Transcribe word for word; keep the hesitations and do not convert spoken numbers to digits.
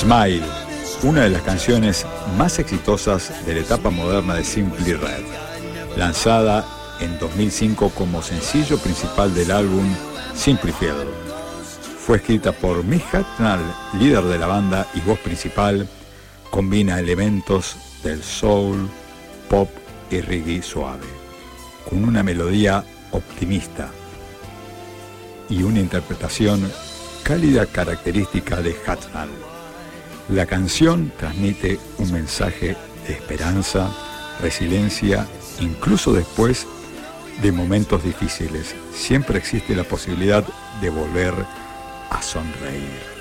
Smile, una de las canciones más exitosas de la etapa moderna de Simply Red, lanzada en dos mil cinco como sencillo principal del álbum Simply Feel. Fue escrita por Mick Hucknall, líder de la banda y voz principal. Combina elementos del soul, pop y reggae suave, con una melodía optimista y una interpretación cálida característica de Hucknall. La canción transmite un mensaje de esperanza, resiliencia, incluso después de momentos difíciles. Siempre existe la posibilidad de volver a sonreír.